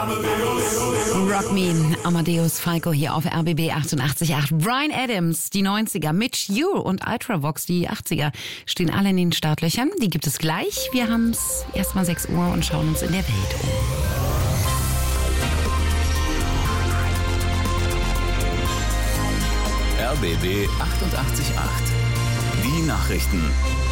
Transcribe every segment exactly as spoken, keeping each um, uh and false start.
Rock Me, Amadeus Falco hier auf R B B achtundachtzig Komma acht. Bryan Adams, die neunziger, Mitch Ure und Ultravox, die achtziger, stehen alle in den Startlöchern. Die gibt es gleich. Wir haben es erstmal sechs Uhr und schauen uns in der Welt um. R B B achtundachtzig Komma acht. Die Nachrichten.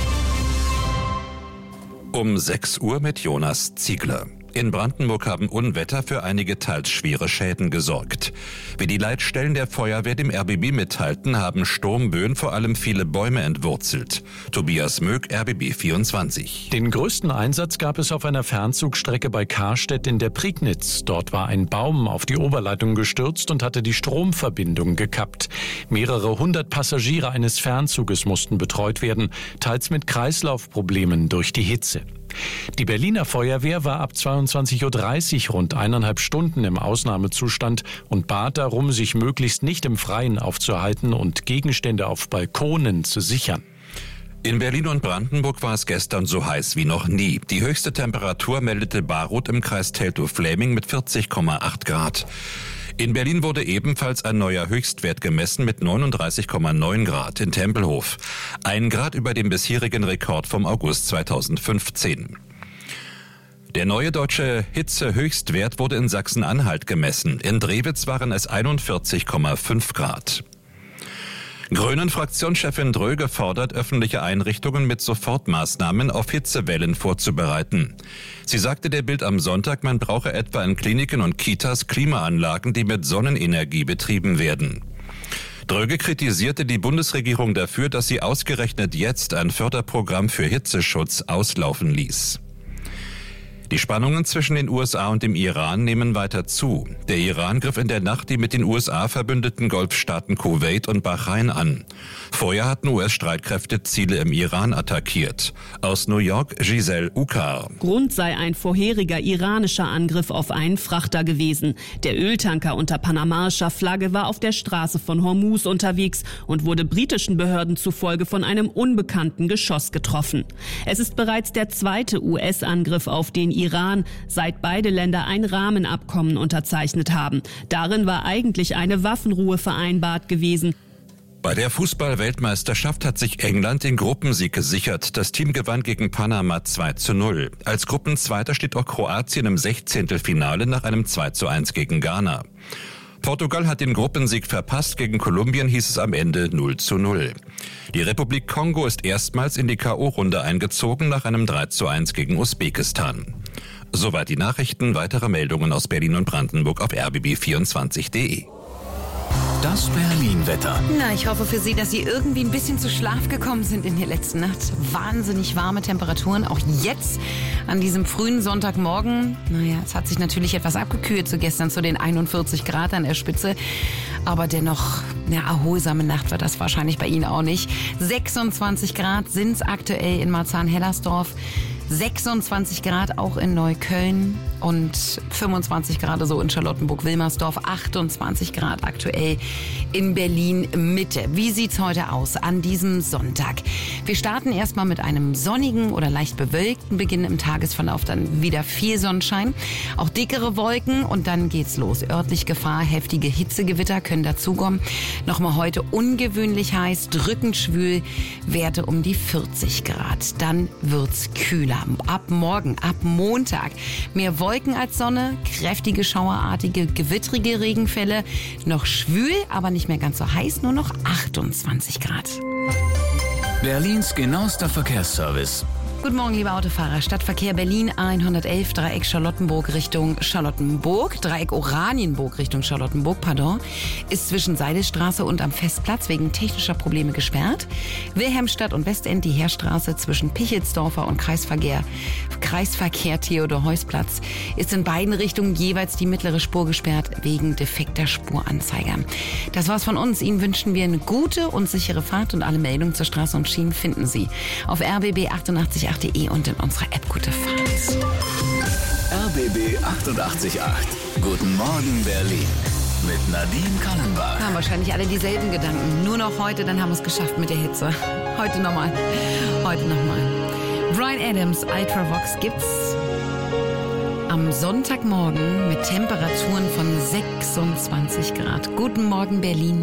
Um sechs Uhr mit Jonas Ziegler. In Brandenburg haben Unwetter für einige teils schwere Schäden gesorgt. Wie die Leitstellen der Feuerwehr dem R B B mitteilten, haben Sturmböen vor allem viele Bäume entwurzelt. Tobias Möck, R B B vierundzwanzig. Den größten Einsatz gab es auf einer Fernzugstrecke bei Karstedt in der Prignitz. Dort war ein Baum auf die Oberleitung gestürzt und hatte die Stromverbindung gekappt. Mehrere hundert Passagiere eines Fernzuges mussten betreut werden, teils mit Kreislaufproblemen durch die Hitze. Die Berliner Feuerwehr war ab zweiundzwanzig Uhr dreißig rund eineinhalb Stunden im Ausnahmezustand und bat darum, sich möglichst nicht im Freien aufzuhalten und Gegenstände auf Balkonen zu sichern. In Berlin und Brandenburg war es gestern so heiß wie noch nie. Die höchste Temperatur meldete Baruth im Kreis Teltow-Fläming mit vierzig Komma acht Grad. In Berlin wurde ebenfalls ein neuer Höchstwert gemessen mit neununddreißig Komma neun Grad in Tempelhof. Ein Grad über dem bisherigen Rekord vom August zweitausendfünfzehn. Der neue deutsche Hitzehöchstwert wurde in Sachsen-Anhalt gemessen. In Drewitz waren es einundvierzig Komma fünf Grad. Grünen-Fraktionschefin Dröge fordert, öffentliche Einrichtungen mit Sofortmaßnahmen auf Hitzewellen vorzubereiten. Sie sagte der Bild am Sonntag, man brauche etwa in Kliniken und Kitas Klimaanlagen, die mit Sonnenenergie betrieben werden. Dröge kritisierte die Bundesregierung dafür, dass sie ausgerechnet jetzt ein Förderprogramm für Hitzeschutz auslaufen ließ. Die Spannungen zwischen den U S A und dem Iran nehmen weiter zu. Der Iran griff in der Nacht die mit den U S A verbündeten Golfstaaten Kuwait und Bahrain an. Vorher hatten U S-Streitkräfte Ziele im Iran attackiert. Aus New York, Giselle Ukar. Grund sei ein vorheriger iranischer Angriff auf einen Frachter gewesen. Der Öltanker unter panamaischer Flagge war auf der Straße von Hormuz unterwegs und wurde britischen Behörden zufolge von einem unbekannten Geschoss getroffen. Es ist bereits der zweite U S-Angriff auf den Iran, seit beide Länder ein Rahmenabkommen unterzeichnet haben. Darin war eigentlich eine Waffenruhe vereinbart gewesen. Bei der Fußball-Weltmeisterschaft hat sich England den Gruppensieg gesichert. Das Team gewann gegen Panama zwei zu null. Als Gruppenzweiter steht auch Kroatien im Sechzehntelfinale nach einem zwei zu eins gegen Ghana. Portugal hat den Gruppensieg verpasst, gegen Kolumbien hieß es am Ende null zu null. Die Republik Kongo ist erstmals in die K O-Runde eingezogen nach einem drei zu eins gegen Usbekistan. Soweit die Nachrichten, weitere Meldungen aus Berlin und Brandenburg auf r b b vierundzwanzig punkt d e. Das Berlin-Wetter. Na, ich hoffe für Sie, dass Sie irgendwie ein bisschen zu Schlaf gekommen sind in der letzten Nacht. Wahnsinnig warme Temperaturen, auch jetzt an diesem frühen Sonntagmorgen. Naja, es hat sich natürlich etwas abgekühlt zu gestern, zu den einundvierzig Grad an der Spitze. Aber dennoch, eine erholsame Nacht war das wahrscheinlich bei Ihnen auch nicht. sechsundzwanzig Grad sind es aktuell in Marzahn-Hellersdorf. sechsundzwanzig Grad auch in Neukölln und fünfundzwanzig Grad so in Charlottenburg-Wilmersdorf, achtundzwanzig Grad aktuell in Berlin-Mitte. Wie sieht's heute aus an diesem Sonntag? Wir starten erstmal mit einem sonnigen oder leicht bewölkten Beginn im Tagesverlauf, dann wieder viel Sonnenschein, auch dickere Wolken und dann geht's los. Örtlich Gefahr, heftige Hitzegewitter können dazukommen. Nochmal heute ungewöhnlich heiß, drückend schwül, Werte um die vierzig Grad. Dann wird's kühler. Ab morgen, ab Montag, mehr Wolken als Sonne, kräftige schauerartige, gewittrige Regenfälle, noch schwül, aber nicht mehr ganz so heiß, nur noch achtundzwanzig Grad. Berlins genauester Verkehrsservice. Guten Morgen, liebe Autofahrer. Stadtverkehr Berlin hundertelf, Dreieck Charlottenburg Richtung Charlottenburg, Dreieck Oranienburg Richtung Charlottenburg, pardon, ist zwischen Seidelstraße und am Festplatz wegen technischer Probleme gesperrt. Wilhelmstadt und Westend die Heerstraße zwischen Pichelsdorfer und Kreisverkehr, Kreisverkehr Theodor-Heuss-Platz ist in beiden Richtungen jeweils die mittlere Spur gesperrt wegen defekter Spuranzeiger. Das war's von uns. Ihnen wünschen wir eine gute und sichere Fahrt und alle Meldungen zur Straße und Schienen finden Sie auf r b b achtundachtzig punkt acht punkt d e und in unserer App Gute Fahrt. R B B achtundachtzig Komma acht. Guten Morgen Berlin. Mit Nadine Kallenbach. Haben wahrscheinlich alle dieselben Gedanken. Nur noch heute, dann haben wir es geschafft mit der Hitze. Heute nochmal. Heute nochmal. Bryan Adams, Ultravox gibt's am am Sonntagmorgen mit Temperaturen von sechsundzwanzig Grad. Guten Morgen, Berlin.